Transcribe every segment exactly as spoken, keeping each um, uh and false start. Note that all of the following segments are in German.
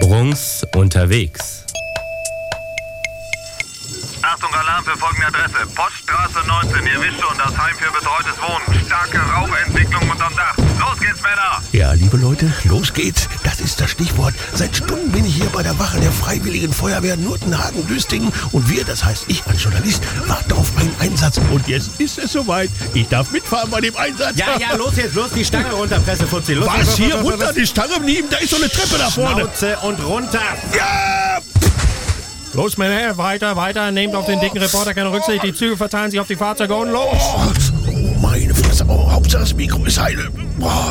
Strunz unterwegs. Achtung, Alarm für folgende Adresse. Poststraße neunzehn, ihr wisst schon, das Heim für betreutes Wohnen. Starke Rauchentwicklung unterm Dach. Los geht's, Männer! Ja, liebe Leute, los geht's. Das ist das Stichwort. Seit Stunden bin ich hier bei der Wache der Freiwilligen Feuerwehr Nurtenhagen-Düstingen und wir, das heißt ich als Journalist, warten auf einen Einsatz. Und jetzt ist es soweit. Ich darf mitfahren bei dem Einsatz. Ja, ja, los jetzt, los die Stange runter, Pressefutzi. Los, Was? los, Hier los, los, runter? los. Die Stange neben, da ist so eine Treppe da vorne. Schnauze und runter. Ja! Los, Männer, weiter, weiter. Nehmt auf den dicken Reporter keine Rücksicht. Die Züge verteilen sich auf die Fahrzeuge und los. Oh, oh meine Fresse. Oh, Hauptsache das Mikro ist heile. Oh,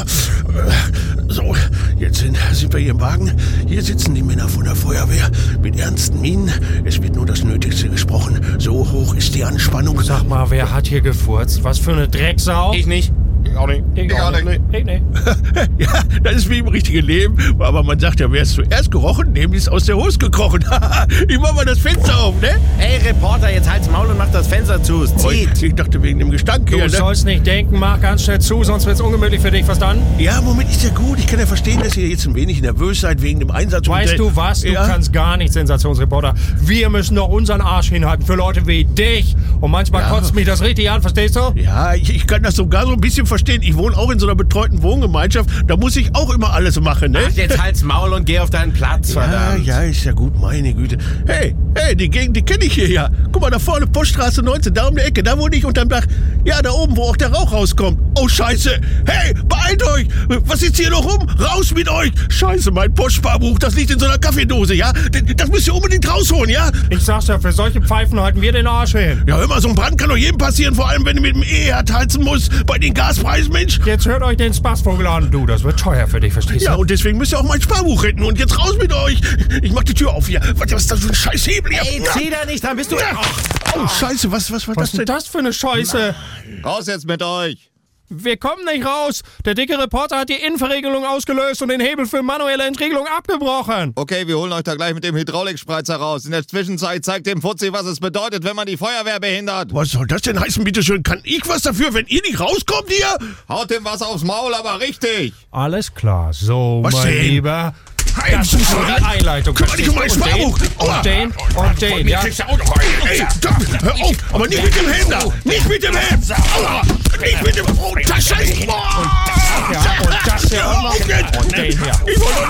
äh, so, jetzt sind, sind wir hier im Wagen. Hier sitzen die Männer von der Feuerwehr mit ernsten Mienen. Es wird nur das Nötigste gesprochen. So hoch ist die Anspannung. Sag mal, wer hat hier gefurzt? Was für eine Drecksau? Ich nicht. Ich auch nicht. Ich auch nicht. Ich nicht. Ja, das ist wie im richtigen Leben. Aber man sagt ja, wer es zuerst gerochen, dem ist aus der Hose gekrochen. Ich mach mal das Fenster auf, ne? Ey, Reporter, jetzt halt's Maul und mach das Fenster zu. Es Oh, zieht. ich dachte wegen dem Gestank Du hier, ne? sollst nicht denken, mach ganz schnell zu, sonst wird's ungemütlich für dich, verstanden? Ja, Moment, ist ja gut. Ich kann ja verstehen, dass ihr jetzt ein wenig nervös seid wegen dem Einsatz. Weißt und, du was? Du ja? kannst gar nichts, Sensationsreporter. Wir müssen doch unseren Arsch hinhalten für Leute wie dich. Und manchmal Ja. kotzt mich das richtig an, verstehst du? Ja, ich, ich kann das sogar so ein bisschen verstehen. Ich wohne auch in so einer betreuten Wohngemeinschaft. Da muss ich auch immer alles machen, ne? Ach, jetzt halt's Maul und geh auf deinen Platz, Ja, verdammt. ja, ist ja gut, meine Güte. Hey, hey, die Gegend, die kenne ich hier ja. Guck mal, da vorne, Poststraße neunzehn, da um die Ecke, da wohne ich unterm Dach. Ja, da oben, wo auch der Rauch rauskommt. Oh, scheiße. Hey, beeilt euch. Was ist hier noch rum? Raus mit euch. Scheiße, mein Postsparbuch, das liegt in so einer Kaffeedose, ja? Das müsst ihr unbedingt rausholen, ja? Ich sag's ja, für solche Pfeifen halten wir den Arsch hin. Ja, hör mal, so ein Brand kann doch jedem passieren, vor allem, wenn du mit dem E-Herd heizen musst. Bei den Gaspreisen, Mensch. Jetzt hört euch den Spaßvogel an. Du, das wird teuer für dich, verstehst du? Ja, und deswegen müsst ihr auch mein Sparbuch retten. Und jetzt raus mit euch. Ich mach die Tür auf hier. Was ist das für ein scheiß Hebel hier? Ey, zieh da nicht, dann bist du... Ja. Oh, scheiße, was, was war Was das ist denn denn? das für eine Scheiße? Raus jetzt mit euch! Wir kommen nicht raus. Der dicke Reporter hat die Innenverriegelung ausgelöst und den Hebel für manuelle Entriegelung abgebrochen. Okay, wir holen euch da gleich mit dem Hydraulikspreizer raus. In der Zwischenzeit zeigt dem Fuzzi, was es bedeutet, wenn man die Feuerwehr behindert. Was soll das denn heißen, bitteschön? Kann ich was dafür, wenn ihr nicht rauskommt hier? Haut dem was aufs Maul, aber richtig. Alles klar. So, Was mein denn? Lieber. Hey, Das ist so die Einleitung. Kümmere dich um mein Und den, Sparbuch. Und den, und den, ja. Kriegst du auch noch einen. Ey, da, hör auf, aber nicht mit dem Helm da. Nicht mit dem Helm. Aua, nicht mit dem... Oh, das Scheiße. Ja, und das hier. Hör auf jetzt. Und den hier. Ich wollte